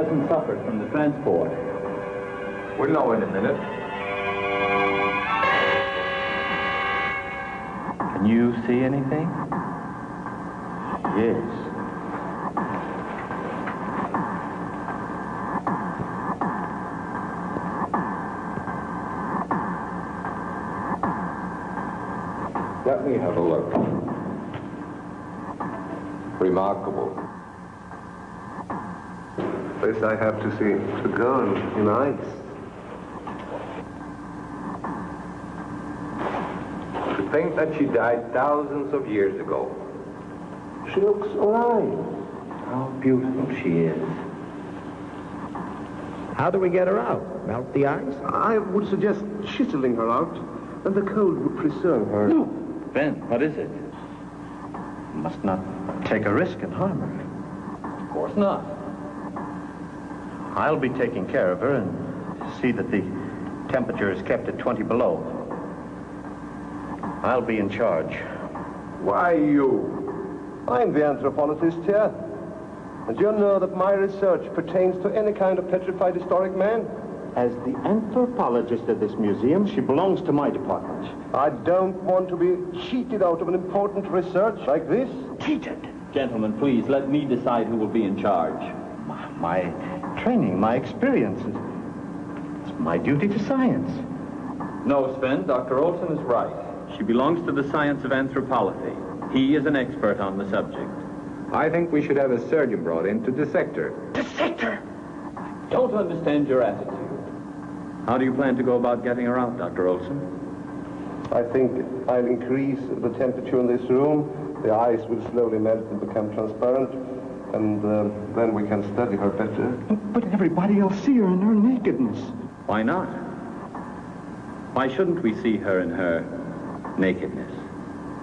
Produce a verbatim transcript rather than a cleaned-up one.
Olson suffered from the transport. We'll know in a minute. Can you see anything? Yes. Let me have a look. Remarkable. This I have to see. The girl in ice. To think that she died thousands of years ago. She looks alive. How beautiful she is. How do we get her out? Melt the ice? I would suggest chiseling her out, and the cold would preserve her. No. Ben, what is it? You must not take a risk and harm her. Of course not. I'll be taking care of her and see that the temperature is kept at twenty below. I'll be in charge. Why you? I'm the anthropologist here. And you know that my research pertains to any kind of petrified historic man. As the anthropologist of this museum, she belongs to my department. I don't want to be cheated out of an important research like this. Cheated? Gentlemen, please, let me decide who will be in charge. My, my training, my experiences. It's my duty to science. No, Sven, Doctor Olson is right. She belongs to the science of anthropology. He is an expert on the subject. I think we should have a surgeon brought in to dissect her. Dissect her? I don't understand your attitude. How do you plan to go about getting her out, Doctor Olson? I think I'll increase the temperature in this room. The ice will slowly melt and become transparent. And uh, then we can study her better. But, but everybody will see her in her nakedness. Why not? Why shouldn't we see her in her nakedness?